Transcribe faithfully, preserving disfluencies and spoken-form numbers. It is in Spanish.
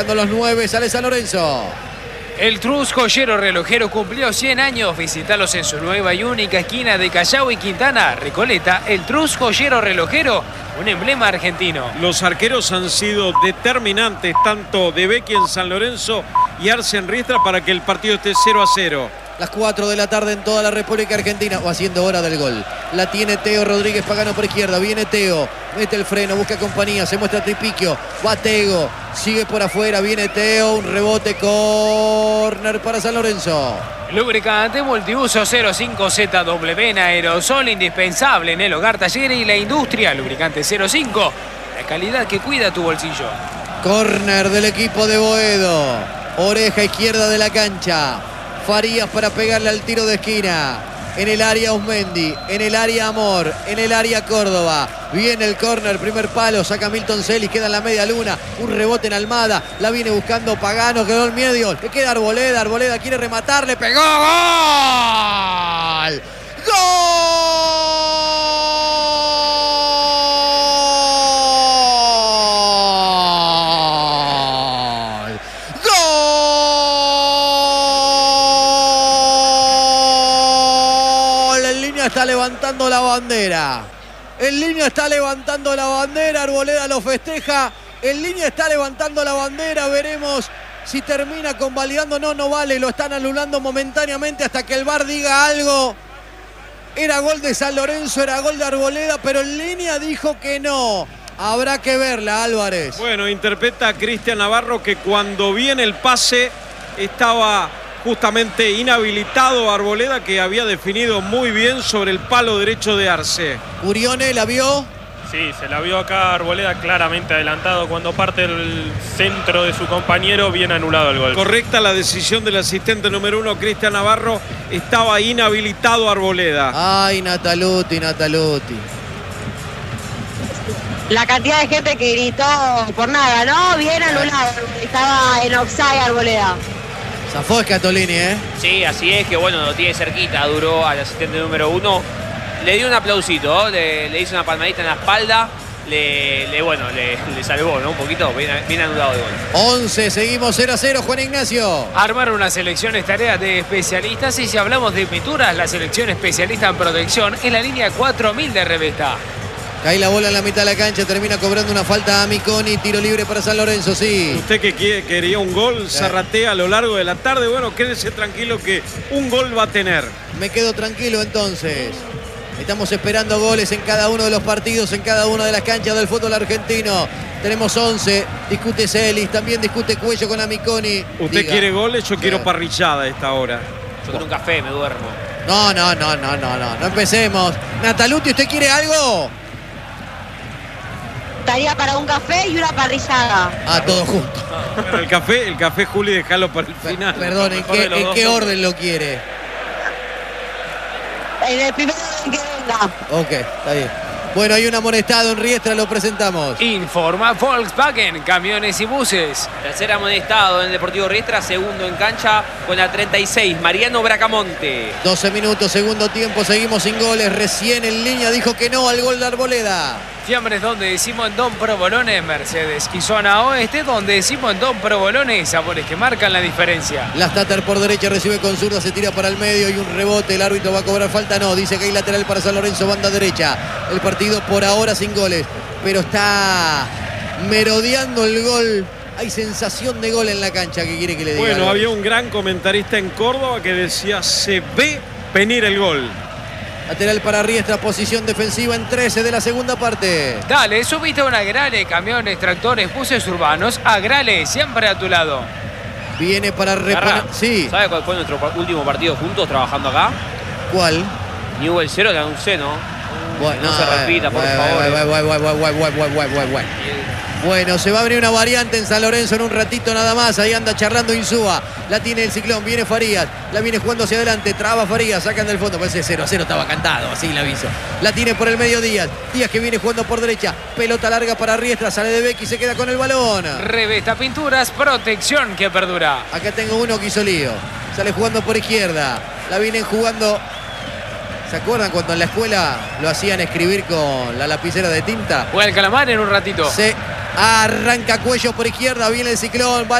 Los nueve, sale San Lorenzo. El Trus Joyero Relojero cumplió cien años. Visítalos en su nueva y única esquina de Callao y Quintana, Recoleta. El Trus Joyero Relojero, un emblema argentino. Los arqueros han sido determinantes, tanto de Becchi en San Lorenzo y Arce en Riestra, para que el partido esté cero a cero. Las cuatro de la tarde en toda la República Argentina. Va haciendo hora del gol. La tiene Teo Rodríguez Pagano por izquierda. Viene Teo. Mete el freno. Busca compañía. Se muestra Tripiquio. Va Tego. Sigue por afuera. Viene Teo. Un rebote. Córner para San Lorenzo. Lubricante multiuso cero cinco Z W en aerosol. Indispensable en el hogar, taller y la industria. Lubricante cero cinco. La calidad que cuida tu bolsillo. Córner del equipo de Boedo. Oreja izquierda de la cancha. Farías para pegarle al tiro de esquina. En el área Usmendi, en el área Amor, en el área Córdoba. Viene el córner, primer palo, saca Milton Celis, queda en la media luna. Un rebote en Almada, la viene buscando Pagano, quedó en medio. Le queda Arboleda, Arboleda quiere rematar, le pegó. ¡Gol! ¡Gol! Está levantando la bandera. En línea está levantando la bandera. Arboleda lo festeja. En línea está levantando la bandera. Veremos si termina convalidando. No, no vale. Lo están anulando momentáneamente hasta que el V A R diga algo. Era gol de San Lorenzo, era gol de Arboleda, pero en línea dijo que no. Habrá que verla, Álvarez. Bueno, interpreta Cristian Navarro que cuando viene el pase estaba justamente inhabilitado Arboleda, que había definido muy bien sobre el palo derecho de Arce. Urione, ¿la vio? Sí, se la vio acá Arboleda claramente adelantado. Cuando parte el centro de su compañero, bien anulado el gol. Correcta la decisión del asistente número uno, Cristian Navarro. Estaba inhabilitado Arboleda. Ay, Nataluti, Nataluti. La cantidad de gente que gritó por nada, ¿no? Bien anulado. Estaba en offside Arboleda. Zafó Scatolini, ¿eh? Sí, así es, que bueno, lo tiene cerquita, duró al asistente número uno. Le dio un aplausito, ¿eh? le, le hizo una palmadita en la espalda. Le, le bueno, le, le salvó, ¿no? Un poquito, bien, bien anulado de gol. once, seguimos cero a cero, Juan Ignacio. Armar una selección es tarea de especialistas, y si hablamos de pinturas, la selección especialista en protección en la línea cuatro mil de Revesta. Cae la bola en la mitad de la cancha, termina cobrando una falta a Miconi, tiro libre para San Lorenzo, sí. Usted que quiere, quería un gol, zarratea a lo largo de la tarde. Bueno, quédese tranquilo que un gol va a tener. Me quedo tranquilo entonces. Estamos esperando goles en cada uno de los partidos, en cada una de las canchas del fútbol argentino. Tenemos once, discute Celis, también discute Cuello con Amiconi. Usted Diga. quiere goles, yo quiero parrillada a esta hora. Yo quiero un café, me duermo. No, no, no, no, no, no, no empecemos. Nataluti, ¿usted quiere algo? Estaría para un café y una parrillada. Ah, todo junto. Bueno, el café, el café, Juli, déjalo para el final. Perdón, ¿en qué, ¿en qué orden lo quiere? En el primer orden que venga. Ok, está bien. Bueno, hay un amonestado en Riestra, lo presentamos. Informa Volkswagen, camiones y buses. Tercer amonestado en el Deportivo Riestra, segundo en cancha con la treinta y seis, Mariano Bracamonte. doce minutos, segundo tiempo, seguimos sin goles. Recién en línea dijo que no al gol de Arboleda. Fiambres donde decimos en Don Provolone, Mercedes. Y zona oeste donde decimos en Don Provolone, sabores que marcan la diferencia. Lastater por derecha recibe con zurda, se tira para el medio y un rebote. El árbitro va a cobrar falta, no. Dice que hay lateral para San Lorenzo, banda derecha. El partido por ahora sin goles, pero está merodeando el gol. Hay sensación de gol en la cancha, que quiere que le diga. Bueno, había un gran comentarista en Córdoba que decía, se ve venir el gol. Lateral para Riestra, posición defensiva en trece de la segunda parte. Dale, subite a una Agrale, camiones, tractores, buses urbanos. Agrale, siempre a tu lado. Viene para reponer. Sí. ¿Sabe cuál fue nuestro último partido juntos trabajando acá? ¿Cuál? Newell cero, la un C, ¿no? Bueno, no se repita, por bueno, favor. Bueno, bueno, bueno, bueno, bueno, bueno, bueno. Bueno, se va a abrir una variante en San Lorenzo en un ratito nada más. Ahí anda charlando Insúa. La tiene el Ciclón, viene Farías. La viene jugando hacia adelante. Traba Farías, sacan del fondo. Parece cero a cero, estaba cantado, así le aviso. La tiene por el medio Díaz. Díaz que viene jugando por derecha. Pelota larga para Riestra. Sale de Becchi y se queda con el balón. Revesta Pinturas, protección que perdura. Acá tengo uno que hizo lío. Sale jugando por izquierda. La vienen jugando. ¿Se acuerdan cuando en la escuela lo hacían escribir con la lapicera de tinta? Juega el calamar en un ratito. Sí. Arranca Cuello por izquierda, viene el Ciclón. Va